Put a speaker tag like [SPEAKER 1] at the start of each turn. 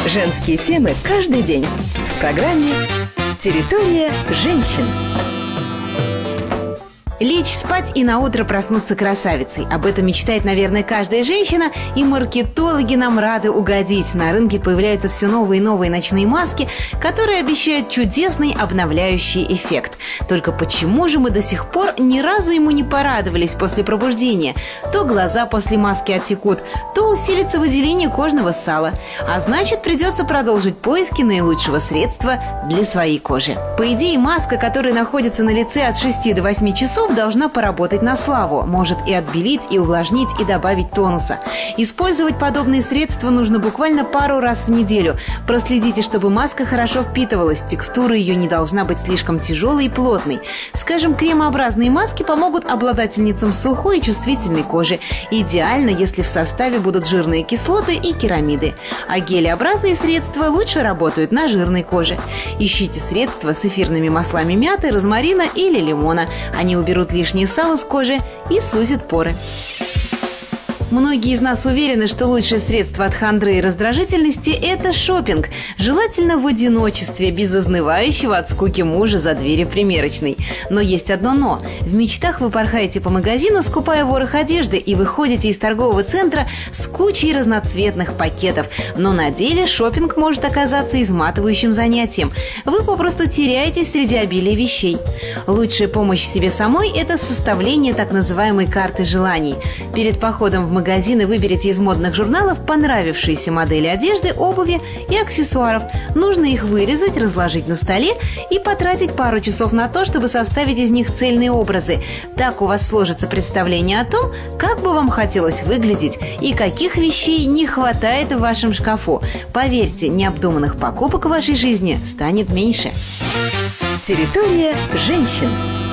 [SPEAKER 1] Женские темы каждый день в программе «Территория женщин».
[SPEAKER 2] Лечь спать и наутро проснуться красавицей. Об этом мечтает, наверное, каждая женщина, и маркетологи нам рады угодить. На рынке появляются все новые и новые ночные маски, которые обещают чудесный обновляющий эффект. Только почему же мы до сих пор ни разу ему не порадовались после пробуждения? То глаза после маски оттекут, то усилится выделение кожного сала. А значит, придется продолжить поиски наилучшего средства для своей кожи. По идее, маска, которая находится на лице от 6 до 8 часов, должна поработать на славу. Может и отбелить, и увлажнить, и добавить тонуса. Использовать подобные средства нужно буквально пару раз в неделю. Проследите, чтобы маска хорошо впитывалась. Текстура ее не должна быть слишком тяжелой и плотной. Скажем, кремообразные маски помогут обладательницам сухой и чувствительной кожи. Идеально, если в составе будут жирные кислоты и керамиды. А гелеобразные средства лучше работают на жирной коже. Ищите средства с эфирными маслами мяты, розмарина или лимона. Они уберут лишнее сало с кожи и сузит поры. Многие из нас уверены, что лучшее средство от хандры и раздражительности – это шопинг. Желательно в одиночестве, без изнывающего от скуки мужа за двери примерочной. Но есть одно «но». В мечтах вы порхаете по магазину, скупая ворох одежды, и выходите из торгового центра с кучей разноцветных пакетов. Но на деле шопинг может оказаться изматывающим занятием. Вы попросту теряетесь среди обилия вещей. Лучшая помощь себе самой – это составление так называемой карты желаний. Перед походом в магазины выберите из модных журналов понравившиеся модели одежды, обуви и аксессуаров. Нужно их вырезать, разложить на столе и потратить пару часов на то, чтобы составить из них цельные образы. Так у вас сложится представление о том, как бы вам хотелось выглядеть и каких вещей не хватает в вашем шкафу. Поверьте, необдуманных покупок в вашей жизни станет меньше.
[SPEAKER 1] Территория женщин.